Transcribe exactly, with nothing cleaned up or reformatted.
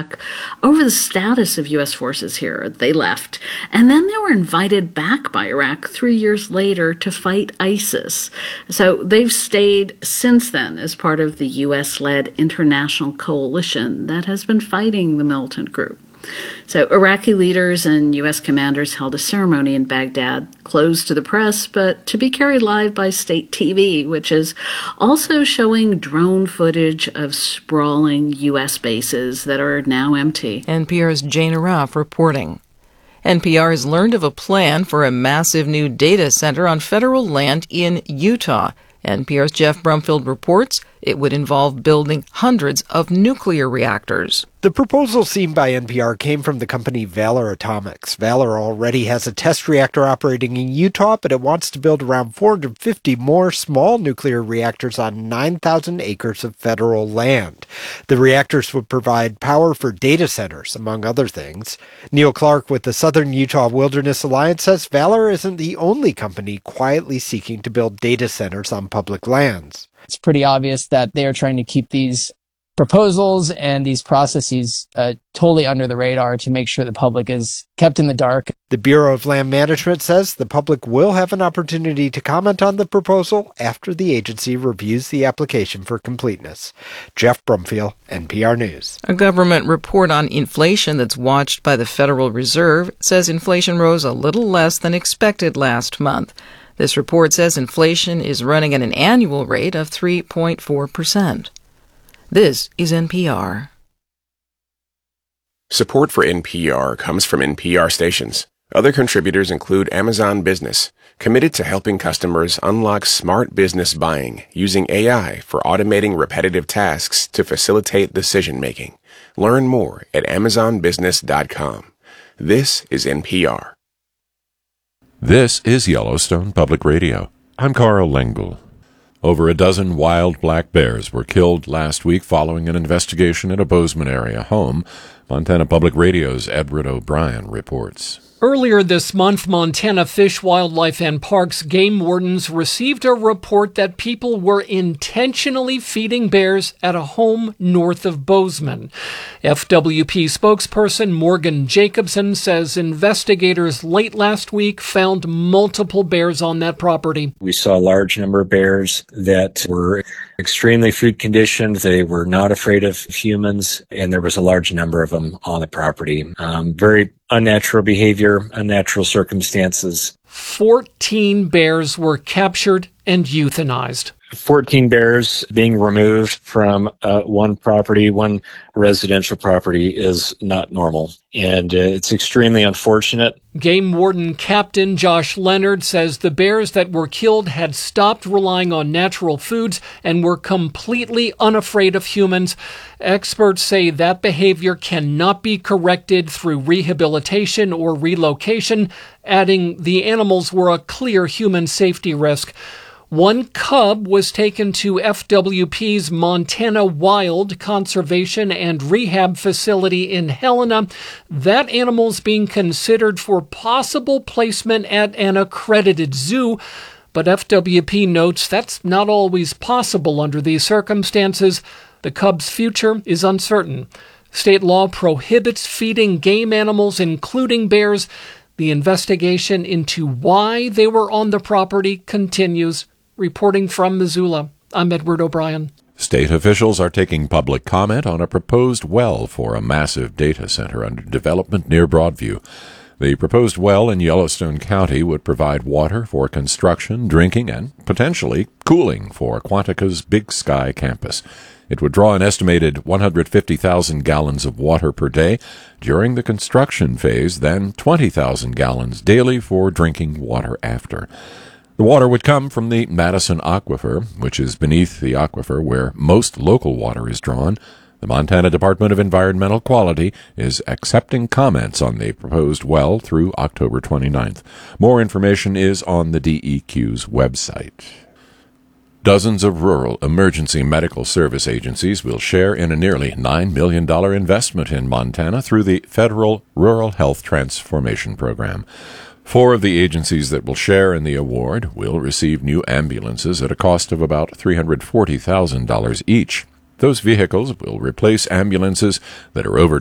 Iraq over the status of U S forces here. They left, and then they were invited back by Iraq three years later to fight ISIS. So they've stayed since then as part of the U S-led international coalition that has been fighting the militant group. So Iraqi leaders and U S commanders held a ceremony in Baghdad, closed to the press, but to be carried live by state T V, which is also showing drone footage of sprawling U S bases that are now empty. N P R's Jane Araf reporting. N P R has learned of a plan for a massive new data center on federal land in Utah. N P R's Jeff Brumfield reports it would involve building hundreds of nuclear reactors. The proposal seen by N P R came from the company Valor Atomics. Valor already has a test reactor operating in Utah, but it wants to build around four hundred fifty more small nuclear reactors on nine thousand acres of federal land. The reactors would provide power for data centers, among other things. Neil Clark with the Southern Utah Wilderness Alliance says Valor isn't the only company quietly seeking to build data centers on public lands. It's pretty obvious that they are trying to keep these proposals and these processes uh, totally under the radar to make sure the public is kept in the dark. The Bureau of Land Management says the public will have an opportunity to comment on the proposal after the agency reviews the application for completeness. Jeff Brumfield, N P R News. A government report on inflation that's watched by the Federal Reserve says inflation rose a little less than expected last month. This report says inflation is running at an annual rate of three point four percent. This is N P R. Support for N P R comes from N P R stations. Other contributors include Amazon Business, committed to helping customers unlock smart business buying using A I for automating repetitive tasks to facilitate decision-making. Learn more at amazon business dot com. This is N P R. This is Yellowstone Public Radio. I'm Carl Lengel. Over a dozen wild black bears were killed last week following an investigation at a Bozeman area home. Montana Public Radio's Edward O'Brien reports. Earlier this month, Montana Fish, Wildlife, and Parks game wardens received a report that people were intentionally feeding bears at a home north of Bozeman. F W P spokesperson Morgan Jacobson says investigators late last week found multiple bears on that property. We saw a large number of bears that were extremely food conditioned. They were not afraid of humans, and there was a large number of them on the property. Um, very unnatural behavior, unnatural circumstances. fourteen bears were captured and euthanized. fourteen bears being removed from uh, one property, one residential property, is not normal. And uh, it's extremely unfortunate. Game Warden Captain Josh Leonard says the bears that were killed had stopped relying on natural foods and were completely unafraid of humans. Experts say that behavior cannot be corrected through rehabilitation or relocation, adding the animals were a clear human safety risk. One cub was taken to F W P's Montana Wild Conservation and Rehab Facility in Helena. That animal's being considered for possible placement at an accredited zoo, but F W P notes that's not always possible under these circumstances. The cub's future is uncertain. State law prohibits feeding game animals, including bears. The investigation into why they were on the property continues. Reporting from Missoula, I'm Edward O'Brien. State officials are taking public comment on a proposed well for a massive data center under development near Broadview. The proposed well in Yellowstone County would provide water for construction, drinking, and potentially cooling for Quantica's Big Sky campus. It would draw an estimated one hundred fifty thousand gallons of water per day during the construction phase, then twenty thousand gallons daily for drinking water after. The water would come from the Madison Aquifer, which is beneath the aquifer where most local water is drawn. The Montana Department of Environmental Quality is accepting comments on the proposed well through October twenty-ninth. More information is on the D E Q's website. Dozens of rural emergency medical service agencies will share in a nearly nine million dollars investment in Montana through the Federal Rural Health Transformation Program. Four of the agencies that will share in the award will receive new ambulances at a cost of about three hundred forty thousand dollars each. Those vehicles will replace ambulances that are over